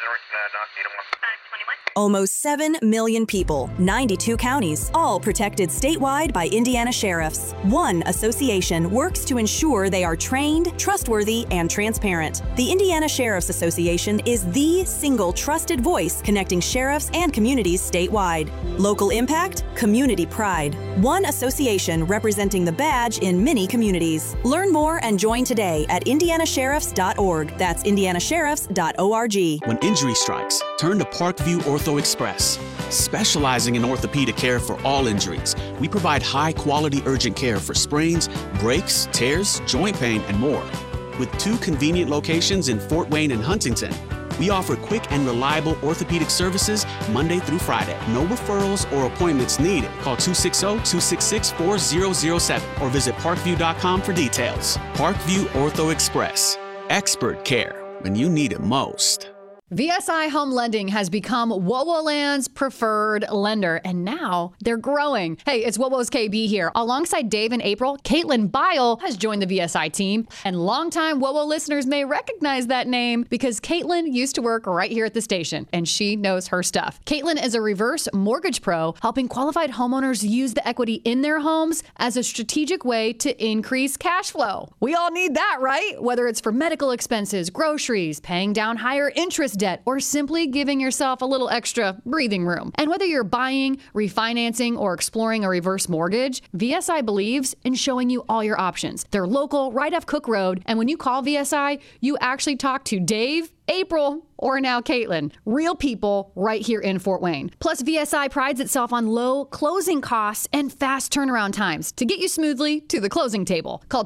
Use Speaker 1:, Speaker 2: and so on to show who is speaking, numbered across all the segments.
Speaker 1: Almost 7 million people, 92 counties, all protected statewide by Indiana sheriffs. One association works to ensure they are trained, trustworthy, and transparent. The Indiana Sheriff's Association is the single trusted voice connecting sheriffs and communities statewide. Local impact, community pride. One association representing the badge in many communities. Learn more and join today at indianasheriffs.org. That's indianasheriffs.org.
Speaker 2: When injury strikes, turn to Parkview Ortho Express. Specializing in orthopedic care for all injuries, we provide high-quality urgent care for sprains, breaks, tears, joint pain, and more. With 2 convenient locations in Fort Wayne and Huntington, we offer quick and reliable orthopedic services Monday through Friday. No referrals or appointments needed. Call 260-266-4007 or visit parkview.com for details. Parkview Ortho Express. Expert care when you need it most.
Speaker 3: VSI Home Lending has become WOWOland's preferred lender, and now they're growing. Hey, it's WOWO's KB here. Alongside Dave and April, Caitlin Bile has joined the VSI team, and longtime WOWO listeners may recognize that name because Caitlin used to work right here at the station, and she knows her stuff. Caitlin is a reverse mortgage pro, helping qualified homeowners use the equity in their homes as a strategic way to increase cash flow. We all need that, right? Whether it's for medical expenses, groceries, paying down higher interest debt, or simply giving yourself a little extra breathing room. And whether you're buying, refinancing, or exploring a reverse mortgage, VSI believes in showing you all your options. They're local, right off Cook Road, and when you call VSI, you actually talk to Dave, April, or now Caitlin. Real people right here in Fort Wayne. Plus, VSI prides itself on low closing costs and fast turnaround times to get you smoothly to the closing table. Call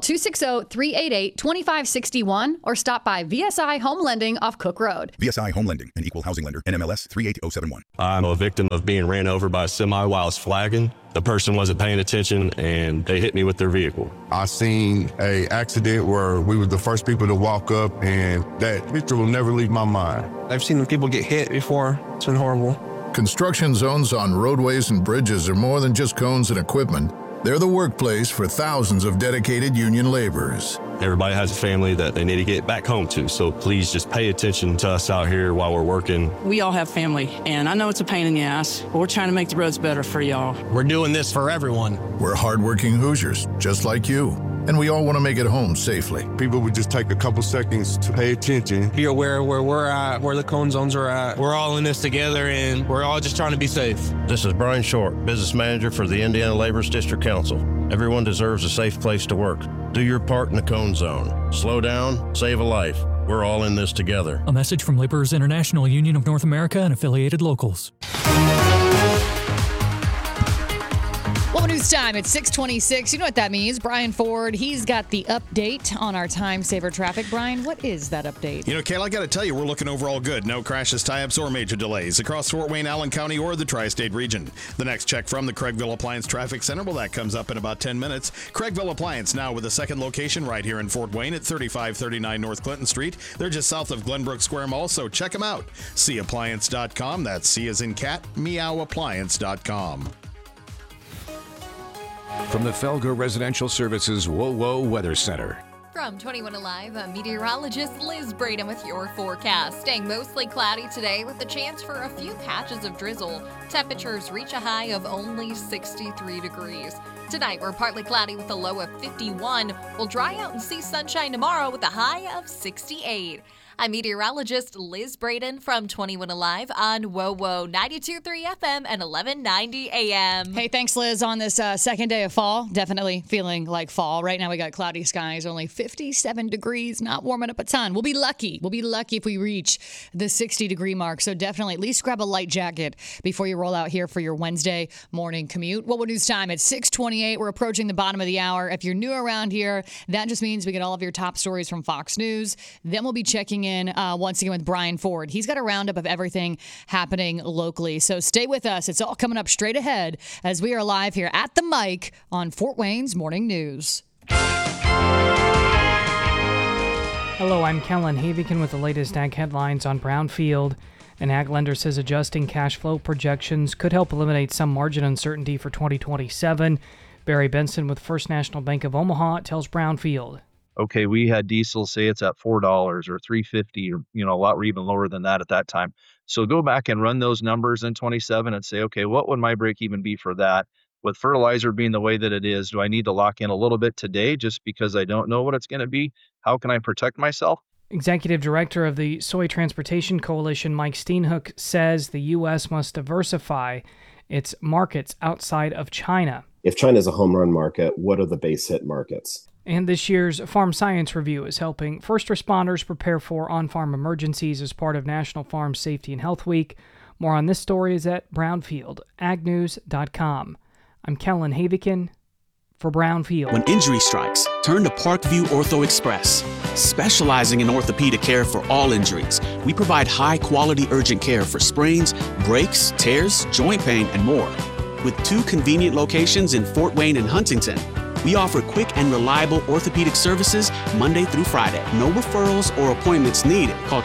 Speaker 3: 260-388-2561 or stop by VSI Home Lending off Cook Road.
Speaker 4: VSI Home Lending, an equal housing lender, NMLS 38071.
Speaker 5: I'm a victim of being ran over by a semi while I was flagging. The person wasn't paying attention and they hit me with their vehicle.
Speaker 6: I seen a accident where we were the first people to walk up, and that picture will never leave my mind.
Speaker 7: I've seen people get hit before. It's been horrible.
Speaker 8: Construction zones on roadways and bridges are more than just cones and equipment. They're the workplace for thousands of dedicated union laborers.
Speaker 5: Everybody has a family that they need to get back home to, so please just pay attention to us out here while we're working.
Speaker 9: We all have family, and I know it's a pain in the ass, but we're trying to make the roads better for y'all.
Speaker 10: We're doing this for everyone.
Speaker 8: We're hardworking Hoosiers, just like you, and we all want to make it home safely.
Speaker 6: People would just take a couple seconds to pay attention.
Speaker 7: Be aware where we're at, where the cone zones are at.
Speaker 10: We're all in this together, and we're all just trying to be safe.
Speaker 11: This is Brian Short, Business Manager for the Indiana Laborers District Council. Everyone deserves a safe place to work. Do your part in the cone zone. Slow down, save a life. We're all in this together.
Speaker 12: A message from Laborers International Union of North America and affiliated locals.
Speaker 3: Well, news time. It's 6:26. You know what that means. Brian Ford, he's got the update on our time saver traffic. Brian, what is that update?
Speaker 13: You know, Kayla, I got to tell you, we're looking overall good. No crashes, tie-ups, or major delays across Fort Wayne, Allen County, or the tri-state region. The next check from the Craigville Appliance Traffic Center, well, that comes up in about 10 minutes. Craigville Appliance now with a second location right here in Fort Wayne at 3539 North Clinton Street. They're just south of Glenbrook Square Mall, so check them out. Seappliance.com. That's C as in cat, meowappliance.com.
Speaker 14: From the Felger Residential Services WOWO Weather Center.
Speaker 15: From 21 Alive, meteorologist Liz Braden with your forecast. Staying mostly cloudy today with a chance for a few patches of drizzle. Temperatures reach a high of only 63 degrees. Tonight, we're partly cloudy with a low of 51. We'll dry out and see sunshine tomorrow with a high of 68. I'm meteorologist Liz Braden from 21 Alive on WOWO 92.3 FM and 1190 AM.
Speaker 3: Hey, thanks, Liz, on this second day of fall. Definitely feeling like fall. Right now we got cloudy skies, only 57 degrees, not warming up a ton. We'll be lucky. We'll be lucky if we reach the 60-degree mark. So definitely at least grab a light jacket before you roll out here for your Wednesday morning commute. WOWO News time at 6:28. We're approaching the bottom of the hour. If you're new around here, that just means we get all of your top stories from Fox News. Then we'll be checking in once again with Brian Ford. He's got a roundup of everything happening locally. So stay with us. It's all coming up straight ahead as we are live here at the mic on Fort Wayne's Morning News.
Speaker 16: Hello, I'm Kellen Havigan with the latest ag headlines on Brownfield. An ag lender says adjusting cash flow projections could help eliminate some margin uncertainty for 2027. Barry Benson with First National Bank of Omaha tells Brownfield.
Speaker 17: okay, we had diesel, say it's at $4 or $3.50 or, a lot even lower than that at that time. So go back and run those numbers in 27 and say, okay, what would my break even be for that? With fertilizer being the way that it is, do I need to lock in a little bit today just because I don't know what it's going to be? How can I protect myself?
Speaker 16: Executive Director of the Soy Transportation Coalition, Mike Steenhoek, says the U.S. must diversify its markets outside of China.
Speaker 18: If China is a home run market, what are the base hit markets?
Speaker 16: And this year's Farm Science Review is helping first responders prepare for on-farm emergencies as part of National Farm Safety and Health Week. More on this story is at brownfieldagnnews.com. I'm Kellen Havikin for Brownfield.
Speaker 2: When injury strikes, turn to Parkview Ortho Express. Specializing in orthopedic care for all injuries, we provide high-quality urgent care for sprains, breaks, tears, joint pain, and more. With 2 convenient locations in Fort Wayne and Huntington, we offer quick and reliable orthopedic services Monday through Friday. No referrals or appointments needed. Call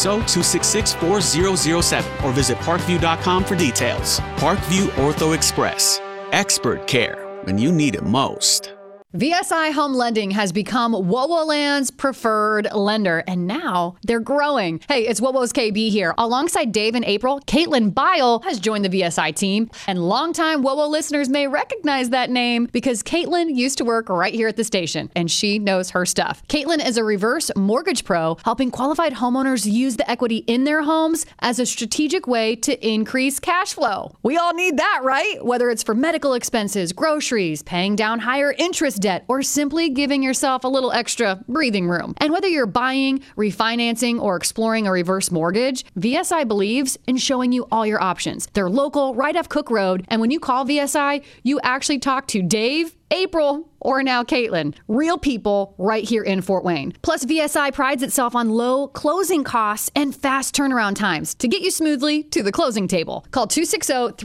Speaker 2: 260-266-4007 or visit parkview.com for details. Parkview Ortho Express. Expert care when you need it most.
Speaker 3: VSI Home Lending has become WOWOland's preferred lender, and now they're growing. Hey, it's WOWO's KB here. Alongside Dave and April, Caitlin Bile has joined the VSI team, and longtime WOWO listeners may recognize that name because Caitlin used to work right here at the station, and she knows her stuff. Caitlin is a reverse mortgage pro, helping qualified homeowners use the equity in their homes as a strategic way to increase cash flow. We all need that, right? Whether it's for medical expenses, groceries, paying down higher interest debt, or simply giving yourself a little extra breathing room. And whether you're buying, refinancing, or exploring a reverse mortgage, VSI believes in showing you all your options. They're local, right off Cook Road, and when you call VSI, you actually talk to Dave, April, or now Caitlin. Real people right here in Fort Wayne. Plus, VSI prides itself on low closing costs and fast turnaround times to get you smoothly to the closing table. Call 260